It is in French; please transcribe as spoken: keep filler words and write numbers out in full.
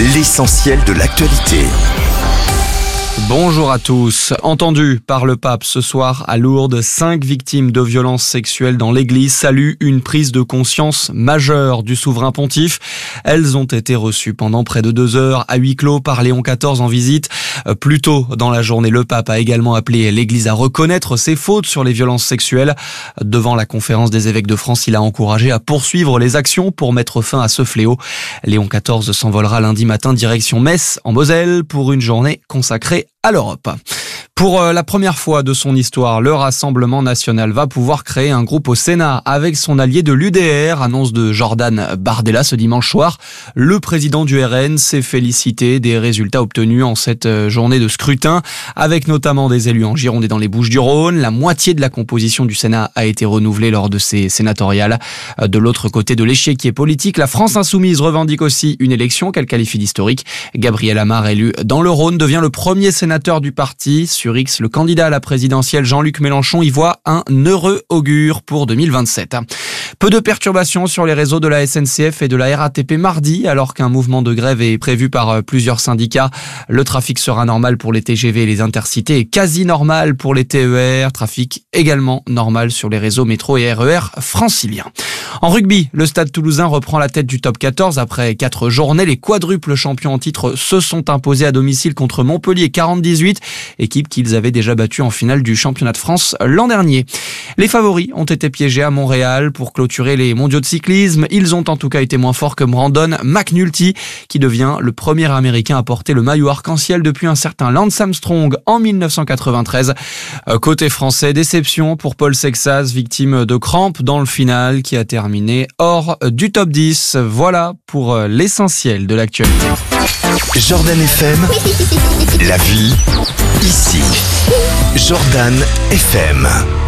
l'essentiel de l'actualité. Bonjour à tous. Entendu par le pape ce soir à Lourdes, cinq victimes de violences sexuelles dans l'église saluent une prise de conscience majeure du souverain pontife. Elles ont été reçues pendant près de deux heures à huis clos par Léon quatorze en visite. Plus tôt dans la journée, le pape a également appelé l'église à reconnaître ses fautes sur les violences sexuelles. Devant la conférence des évêques de France, il a encouragé à poursuivre les actions pour mettre fin à ce fléau. Léon quatorze s'envolera lundi matin direction Metz en Moselle pour une journée consacrée à l'Europe. Pour la première fois de son histoire, le Rassemblement national va pouvoir créer un groupe au Sénat avec son allié de l'U D R, annonce de Jordan Bardella ce dimanche soir. Le président du R N s'est félicité des résultats obtenus en cette journée de scrutin, avec notamment des élus en Gironde et dans les Bouches-du-Rhône. La moitié de la composition du Sénat a été renouvelée lors de ces sénatoriales. De l'autre côté de l'échiquier politique, la France insoumise revendique aussi une élection qu'elle qualifie d'historique. Gabriel Amar, élu dans le Rhône, devient le premier sénateur du parti. Sur X, le candidat à la présidentielle Jean-Luc Mélenchon y voit un heureux augure pour deux mille vingt-sept. Peu de perturbations sur les réseaux de la S N C F et de la R A T P mardi, alors qu'un mouvement de grève est prévu par plusieurs syndicats. Le trafic sera normal pour les T G V et les intercités et quasi normal pour les T E R. Trafic également normal sur les réseaux métro et R E R franciliens. En rugby, le Stade Toulousain reprend la tête du top quatorze après quatre journées. Les quadruples champions en titre se sont imposés à domicile contre Montpellier quarante à dix-huit, équipe qu'ils avaient déjà battue en finale du championnat de France l'an dernier. Les favoris ont été piégés à Montréal pour clôturer les mondiaux de cyclisme. Ils ont en tout cas été moins forts que Brandon McNulty, qui devient le premier américain à porter le maillot arc-en-ciel depuis un certain Lance Armstrong en dix-neuf cent quatre-vingt-treize. Côté français, déception pour Paul Sexas, victime de crampes dans le final, qui a terminé hors du top dix. Voilà pour l'essentiel de l'actualité. Jordan F M, la vie, ici. Jordan F M.